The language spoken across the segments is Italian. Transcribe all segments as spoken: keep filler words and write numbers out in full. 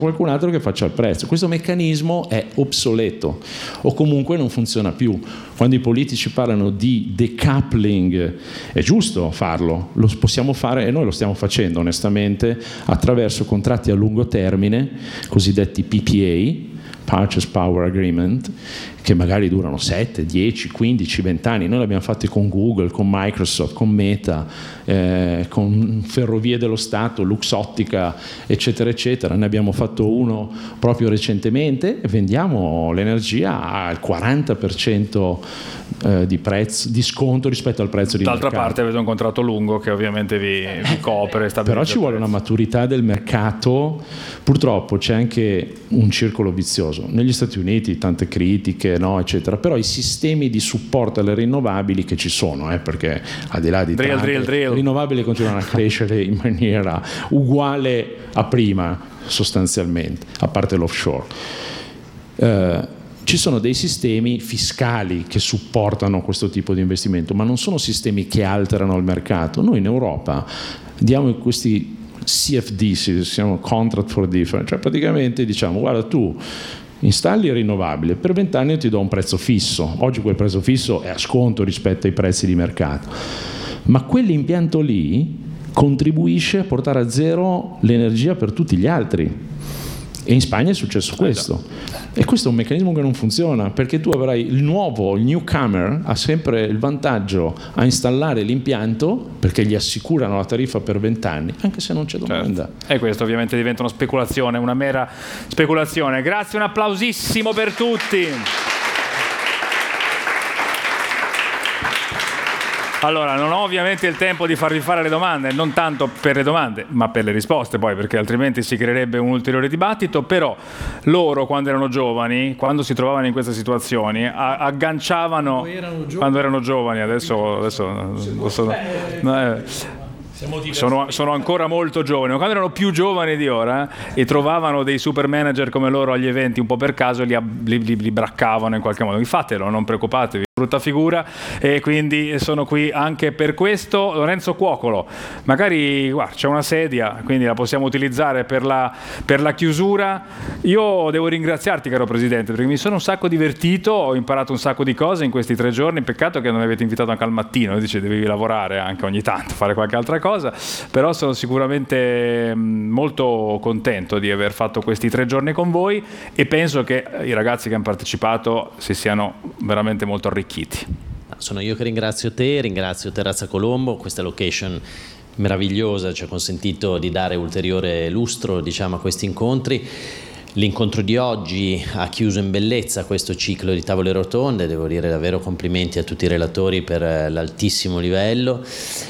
qualcun altro che faccia il prezzo. Questo meccanismo è obsoleto o comunque non funziona più. Quando i politici parlano di decoupling è giusto farlo, lo possiamo fare e noi lo stiamo facendo onestamente attraverso contratti a lungo termine, cosiddetti P P A, Purchase Power Agreement, che magari durano sette, dieci, quindici, venti anni. Noi l'abbiamo fatti con Google, con Microsoft, con Meta, eh, con Ferrovie dello Stato, Luxottica, eccetera, eccetera. Ne abbiamo fatto uno proprio recentemente e vendiamo l'energia al quaranta per cento eh, di prezzo, di sconto rispetto al prezzo di D'altra mercato. parte avete un contratto lungo che ovviamente vi, vi copre. Però ci vuole una maturità del mercato. Purtroppo c'è anche un circolo vizioso. Negli Stati Uniti tante critiche, no, eccetera, però i sistemi di supporto alle rinnovabili che ci sono, eh, perché al di là di drill, Trump, drill, drill. le rinnovabili continuano a crescere in maniera uguale a prima sostanzialmente, a parte l'offshore. Eh, ci sono dei sistemi fiscali che supportano questo tipo di investimento, ma non sono sistemi che alterano il mercato. Noi in Europa diamo questi C F D, si chiamano Contract for Difference, cioè praticamente diciamo guarda tu installi il rinnovabile, per vent'anni io ti do un prezzo fisso. Oggi quel prezzo fisso è a sconto rispetto ai prezzi di mercato, ma quell'impianto lì contribuisce a portare a zero l'energia per tutti gli altri. E in Spagna è successo questo, e questo è un meccanismo che non funziona, perché tu avrai il nuovo, il newcomer ha sempre il vantaggio a installare l'impianto perché gli assicurano la tariffa per vent'anni anche se non c'è domanda. Certo. E questo ovviamente diventa una speculazione, una mera speculazione. Grazie, un applausissimo per tutti. Allora, non ho ovviamente il tempo di farvi fare le domande, non tanto per le domande, ma per le risposte poi, perché altrimenti si creerebbe un ulteriore dibattito, però loro quando erano giovani, quando si trovavano in queste situazioni, a- agganciavano, quando erano giovani, quando erano giovani adesso, adesso, adesso no, eh, Sono, sono ancora molto giovani, ma quando erano più giovani di ora eh, e trovavano dei super manager come loro agli eventi un po' per caso, li, li, li, li braccavano in qualche modo. Fatelo, non preoccupatevi, brutta figura, e quindi sono qui anche per questo. Lorenzo Cuocolo, magari guarda, c'è una sedia, quindi la possiamo utilizzare per la, per la chiusura. Io devo ringraziarti, caro Presidente, perché mi sono un sacco divertito, ho imparato un sacco di cose in questi tre giorni. Peccato che non mi avete invitato anche al mattino, dice devi lavorare anche ogni tanto, fare qualche altra cosa. Però sono sicuramente molto contento di aver fatto questi tre giorni con voi e penso che i ragazzi che hanno partecipato si siano veramente molto arricchiti. Sono io che ringrazio te, ringrazio Terrazza Colombo, questa location meravigliosa ci ha consentito di dare ulteriore lustro, diciamo, a questi incontri. L'incontro di oggi ha chiuso in bellezza questo ciclo di tavole rotonde, devo dire davvero complimenti a tutti i relatori per l'altissimo livello.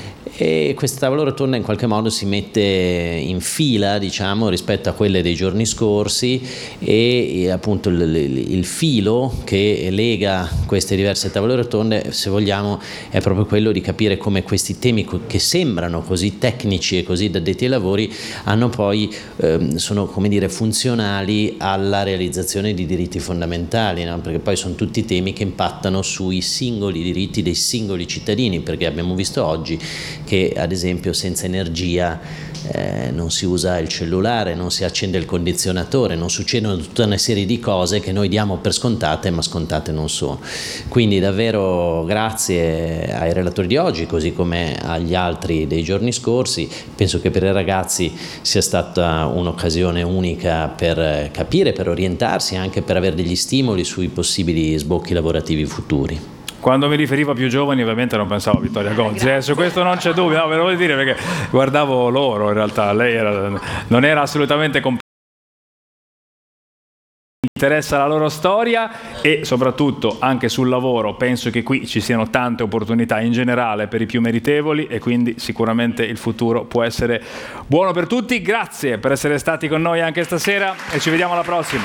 E questa tavola rotonda in qualche modo si mette in fila, diciamo, rispetto a quelle dei giorni scorsi, e, e appunto il, il, il filo che lega queste diverse tavole rotonde, se vogliamo, è proprio quello di capire come questi temi che sembrano così tecnici e così da addetti ai lavori hanno poi ehm, sono, come dire, funzionali alla realizzazione di diritti fondamentali, no? Perché poi sono tutti temi che impattano sui singoli diritti dei singoli cittadini, perché abbiamo visto oggi che ad esempio senza energia eh, non si usa il cellulare, non si accende il condizionatore, non succedono tutta una serie di cose che noi diamo per scontate, ma scontate non sono. Quindi davvero grazie ai relatori di oggi, così come agli altri dei giorni scorsi. Penso che per i ragazzi sia stata un'occasione unica per capire, per orientarsi, anche per avere degli stimoli sui possibili sbocchi lavorativi futuri. Quando mi riferivo a più giovani ovviamente non pensavo a Vittoria Gozzi, eh, su questo non c'è dubbio, no, ve lo voglio dire perché guardavo loro, in realtà lei era, non era assolutamente competente. Interessa la loro storia e soprattutto anche sul lavoro. Penso che qui ci siano tante opportunità in generale per i più meritevoli e quindi sicuramente il futuro può essere buono per tutti. Grazie per essere stati con noi anche stasera e ci vediamo alla prossima.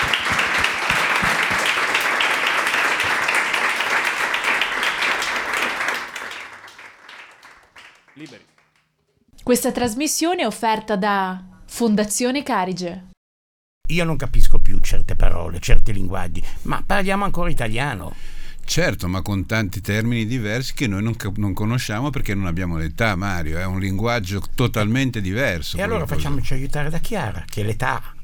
Liberi. Questa trasmissione è offerta da Fondazione Carige. Io non capisco più certe parole, certi linguaggi, ma parliamo ancora italiano. Certo, ma con tanti termini diversi che noi non, non conosciamo perché non abbiamo l'età, Mario. È un linguaggio totalmente diverso. E allora facciamoci aiutare da Chiara, che l'età